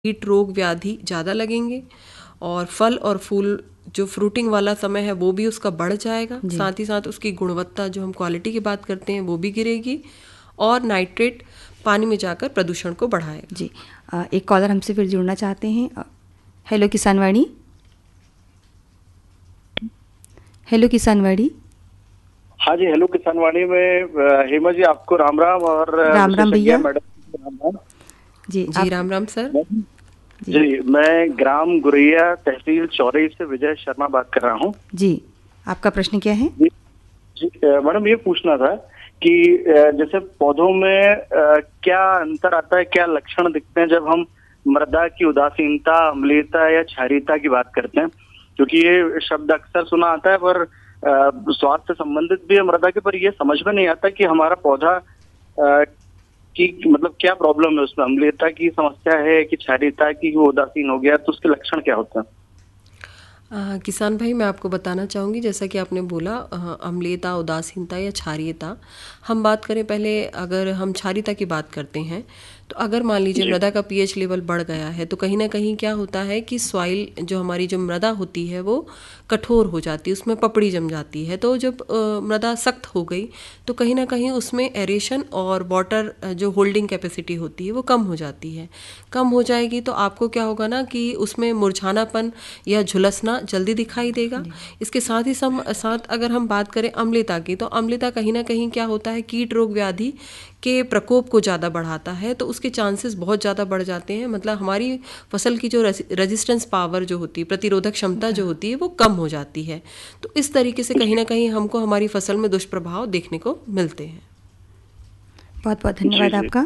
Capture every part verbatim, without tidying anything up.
कीट रोग व्याधि ज़्यादा लगेंगे और फल और फूल जो फ्रूटिंग वाला समय है वो भी उसका बढ़ जाएगा। साथ ही साथ उसकी गुणवत्ता, जो हम क्वालिटी की बात करते हैं, वो भी गिरेगी और नाइट्रेट पानी में जाकर प्रदूषण को बढ़ाएगा। जी, आ, एक कॉलर हमसे फिर जुड़ना चाहते हैं। हेलो किसानवाड़ी। हेलो किसानवाड़ी। हाँ जी, हेलो किसानवाड़ी में हेमा जी, आपको राम राम। और राम राम भैया। मैडम राम राम। जी जी, राम राम सर। जी, जी मैं ग्राम गुरैया, तहसील चौरई से विजय शर्मा बात कर रहा हूँ। जी, आपका प्रश्न क्या है? जी, जी मैडम, ये पूछना था कि जैसे पौधों में क्या अंतर आता है, क्या लक्षण दिखते हैं जब हम मृदा की उदासीनता, अम्लीयता या क्षारीयता की बात करते हैं? क्योंकि ये शब्द अक्सर सुना आता है, पर स्वास्थ्य से संबंधित भी है मृदा के, पर ये समझ में नहीं आता कि हमारा पौधा आ, की मतलब क्या प्रॉब्लम है उसमें, अम्लीयता की समस्या है कि क्षारीयता की, वो उदासीन हो गया, तो उसके लक्षण क्या होते हैं? आ, किसान भाई, मैं आपको बताना चाहूँगी, जैसा कि आपने बोला अम्लीयता, उदासीनता या क्षारीयता। हम बात करें पहले, अगर हम क्षारीयता की बात करते हैं तो अगर मान लीजिए मृदा का पीएच लेवल बढ़ गया है तो कहीं ना कहीं क्या होता है कि सॉइल, जो हमारी जो मृदा होती है, वो कठोर हो जाती है, उसमें पपड़ी जम जाती है। तो जब मृदा सख्त हो गई तो कहीं ना कहीं उसमें एरेशन और वाटर जो होल्डिंग कैपेसिटी होती है वो कम हो जाती है। कम हो जाएगी तो आपको क्या होगा ना कि उसमें मुरझानापन या झुलसना जल्दी दिखाई देगा। इसके साथ ही सम साथ अगर हम बात करें अम्लता की, तो अम्लता कहीं ना कहीं क्या होता है, कीट रोग व्याधि के प्रकोप को ज़्यादा बढ़ाता है, तो उसके चांसेस बहुत ज़्यादा बढ़ जाते हैं। मतलब हमारी फसल की जो रेजिस्टेंस पावर जो होती है, प्रतिरोधक क्षमता जो होती है, वो कम हो जाती है। तो इस तरीके से कहीं ना कहीं हमको हमारी फसल में दुष्प्रभाव देखने को मिलते हैं। बहुत बहुत धन्यवाद आपका।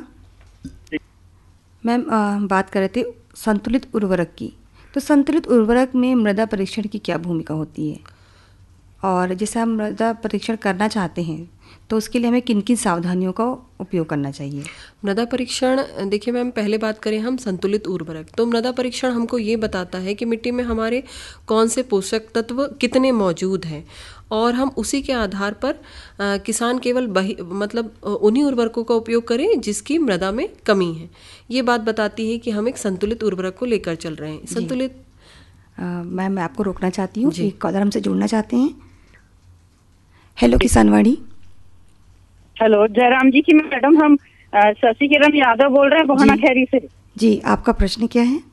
मैम, बात कर रहे थे संतुलित उर्वरक की, तो संतुलित उर्वरक में मृदा परीक्षण की क्या भूमिका होती है, और जैसे हम मृदा परीक्षण करना चाहते हैं तो उसके लिए हमें किन किन सावधानियों का उपयोग करना चाहिए? मृदा परीक्षण, देखिए मैम, पहले बात करें हम संतुलित उर्वरक, तो मृदा परीक्षण हमको ये बताता है कि मिट्टी में हमारे कौन से पोषक तत्व कितने मौजूद हैं, और हम उसी के आधार पर आ, किसान केवल बही मतलब उन्हीं उर्वरकों का उपयोग करें जिसकी मृदा में कमी है। ये बात बताती है कि हम एक संतुलित उर्वरक को लेकर चल रहे हैं। संतुलित मैम, मैं आपको रोकना चाहती हूँ, एक कॉलर हमसे जुड़ना चाहते हैं। हेलो किसानवाड़ी। हेलो, जयराम जी की मैडम, हम शशि किरण यादव बोल रहे हैं बोहना खैरी से। जी, आपका प्रश्न क्या है?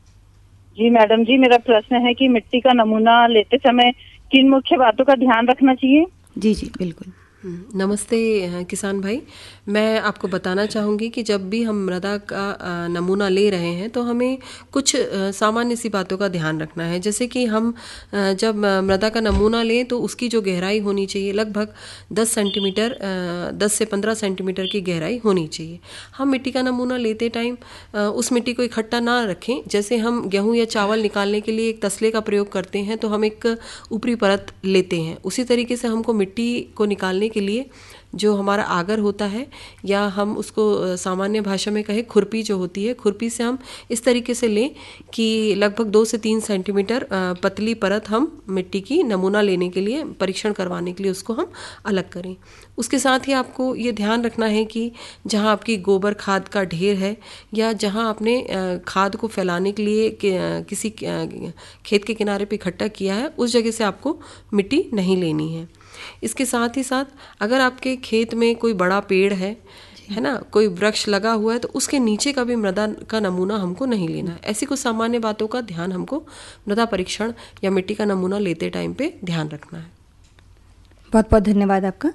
जी मैडम जी, मेरा प्रश्न है कि मिट्टी का नमूना लेते समय किन मुख्य बातों का ध्यान रखना चाहिए? जी जी बिल्कुल। नमस्ते किसान भाई, मैं आपको बताना चाहूँगी कि जब भी हम मृदा का नमूना ले रहे हैं तो हमें कुछ सामान्य सी बातों का ध्यान रखना है। जैसे कि हम जब मृदा का नमूना लें तो उसकी जो गहराई होनी चाहिए, लगभग दस सेंटीमीटर, दस से पंद्रह सेंटीमीटर की गहराई होनी चाहिए। हम मिट्टी का नमूना लेते टाइम उस मिट्टी को इकट्ठा ना रखें। जैसे हम गेहूँ या चावल निकालने के लिए एक तसले का प्रयोग करते हैं तो हम एक ऊपरी परत लेते हैं, उसी तरीके से हमको मिट्टी को निकालने के लिए जो हमारा आगर होता है, या हम उसको सामान्य भाषा में कहें खुरपी जो होती है, खुरपी से हम इस तरीके से लें कि लगभग दो से तीन सेंटीमीटर पतली परत हम मिट्टी की नमूना लेने के लिए, परीक्षण करवाने के लिए उसको हम अलग करें। उसके साथ ही आपको ये ध्यान रखना है कि जहाँ आपकी गोबर खाद का ढेर है या जहाँ आपने खाद को फैलाने के लिए किसी खेत के किनारे पे इकट्ठा किया है, उस जगह से आपको मिट्टी नहीं लेनी है। इसके साथ ही साथ अगर आपके खेत में कोई बड़ा पेड़ है है ना, कोई वृक्ष लगा हुआ है, तो उसके नीचे का भी मृदा का नमूना हमको नहीं लेना है। ऐसी कुछ सामान्य बातों का ध्यान हमको मृदा परीक्षण या मिट्टी का नमूना लेते टाइम पे ध्यान रखना है। बहुत बहुत धन्यवाद आपका।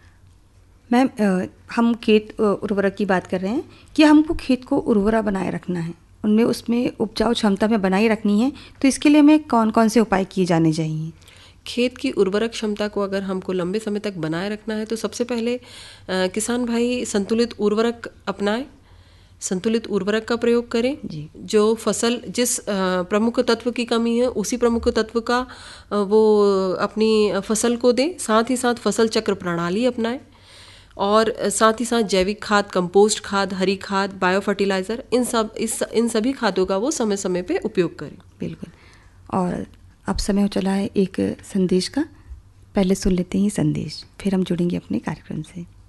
मैम, हम खेत उर्वरक की बात कर रहे हैं कि हमको खेत को उर्वरा बनाए रखना है, उनमें उसमें उपजाऊ क्षमता में बनाए रखनी है, तो इसके लिए हमें कौन कौन से उपाय किए जाने चाहिए? खेत की उर्वरक क्षमता को अगर हमको लंबे समय तक बनाए रखना है तो सबसे पहले आ, किसान भाई संतुलित उर्वरक अपनाएं, संतुलित उर्वरक का प्रयोग करें। जो फसल जिस प्रमुख तत्व की कमी है उसी प्रमुख तत्व का वो अपनी फसल को दें। साथ ही साथ फसल चक्र प्रणाली अपनाएं, और साथ ही साथ जैविक खाद, कंपोस्ट खाद, हरी खाद, बायो फर्टिलाइज़र, इन सब इस इन सभी खादों का वो समय समय पे उपयोग करें। बिल्कुल। और अब समय हो चला है एक संदेश का, पहले सुन लेते हैं संदेश, फिर हम जुड़ेंगे अपने कार्यक्रम से।